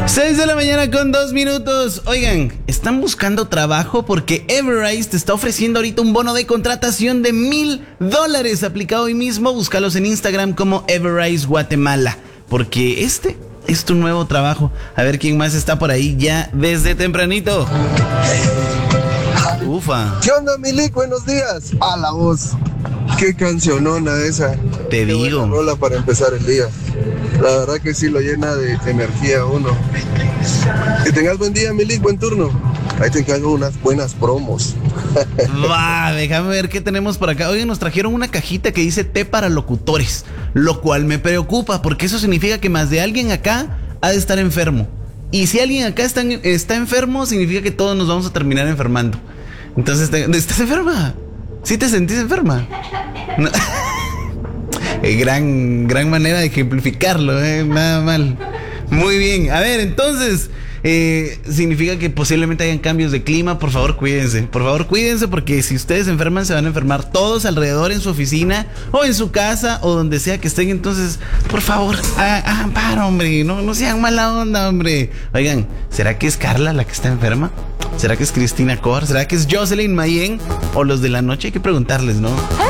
6 de la mañana con 2 minutos. Oigan, ¿están buscando trabajo? Porque Everrise te está ofreciendo ahorita un bono de contratación de $1,000 aplicado hoy mismo. Búscalos en Instagram como Everrise Guatemala, porque este es tu nuevo trabajo. A ver quién más está por ahí ya desde tempranito. Ufa. ¿Qué onda, Milik? Buenos días. A la voz. Qué cancionona esa. Te Qué digo. buena rola para empezar el día. La verdad que sí lo llena de energía a uno. Que tengas buen día, Milik, buen turno. Ahí te encargo unas buenas promos. Va, déjame ver qué tenemos por acá. Oye, nos trajeron una cajita que dice té para locutores, lo cual me preocupa porque eso significa que más de alguien acá ha de estar enfermo. Y si alguien acá está enfermo, significa que todos nos vamos a terminar enfermando. Entonces, ¿estás enferma? ¿Sí te sentís enferma? No. Gran manera de ejemplificarlo, nada mal. Muy bien, a ver, entonces significa que posiblemente hayan cambios de clima. Por favor cuídense porque si ustedes se enferman se van a enfermar todos alrededor en su oficina o en su casa o donde sea que estén. Entonces, por favor, amparo, hombre, no sean mala onda, hombre. Oigan, ¿será que es Carla la que está enferma? ¿Será que es Cristina Cor? ¿Será que es Jocelyn Mayen? ¿O los de la noche? Hay que preguntarles, ¿no?